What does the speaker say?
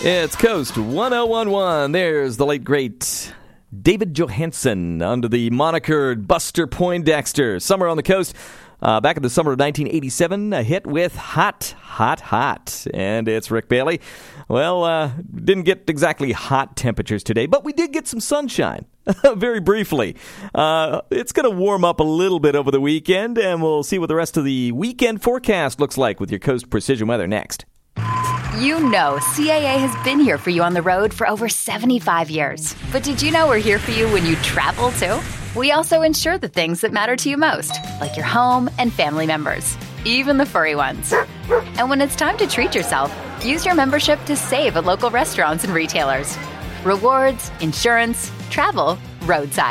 It's Coast 1011. There's the late, great David Johansen under the moniker Buster Poindexter. Summer on the Coast. Back in the summer of 1987, a hit with Hot, Hot, Hot. And it's Rick Bailey. Well, didn't get exactly hot temperatures today, but we did get some sunshine. Very briefly. It's going to warm up a little bit over the weekend, and we'll see what the rest of the weekend forecast looks like with your Coast Precision Weather next. You know CAA has been here for you on the road for over 75 years. But did you know we're here for you when you travel, too? We also insure the things that matter to you most, like your home and family members, even the furry ones. And when it's time to treat yourself, use your membership to save at local restaurants and retailers. Rewards, insurance, travel, roadside.